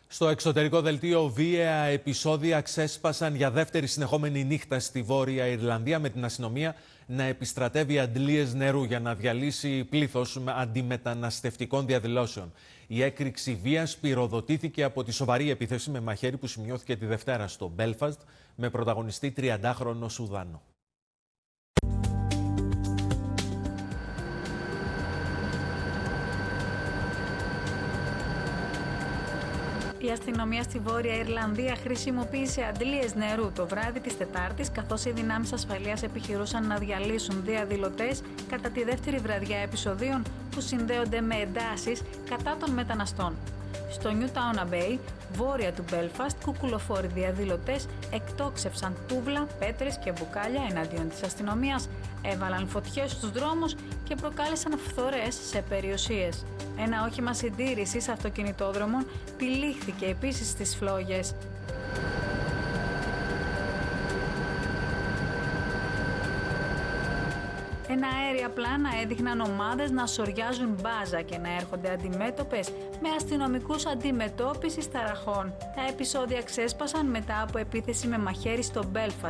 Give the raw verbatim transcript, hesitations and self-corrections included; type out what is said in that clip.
Στο εξωτερικό δελτίο, βίαια επεισόδια ξέσπασαν για δεύτερη συνεχόμενη νύχτα στη Βόρεια Ιρλανδία, με την αστυνομία να επιστρατεύει αντλίες νερού για να διαλύσει πλήθος αντιμεταναστευτικών διαδηλώσεων. Η έκρηξη βίας πυροδοτήθηκε από τη σοβαρή επίθεση με μαχαίρι που σημειώθηκε τη Δευτέρα στο Μπέλφαστ, με πρωταγωνιστή τριαντάχρονο Σουδάνο. Η αστυνομία στη Βόρεια Ιρλανδία χρησιμοποίησε αντλίες νερού το βράδυ της Τετάρτης, καθώς οι δυνάμεις ασφαλείας επιχειρούσαν να διαλύσουν διαδηλωτές κατά τη δεύτερη βραδιά επεισοδίων που συνδέονται με εντάσεις κατά των μεταναστών. Στο Newtown Abbey, βόρεια του Belfast, κουκουλοφόροι διαδηλωτές εκτόξευσαν τούβλα, πέτρες και μπουκάλια εναντίον της αστυνομίας, έβαλαν φωτιές στους δρόμους και προκάλεσαν φθορές σε περιουσίες. Ένα όχημα συντήρησης αυτοκινητόδρομων τυλίχθηκε επίσης στις φλόγες. Ένα αέρια πλάνα έδειχναν ομάδες να σοριάζουν μπάζα και να έρχονται αντιμέτωπες με αστυνομικούς αντιμετώπισης ταραχών. Τα επεισόδια ξέσπασαν μετά από επίθεση με μαχαίρι στο Belfast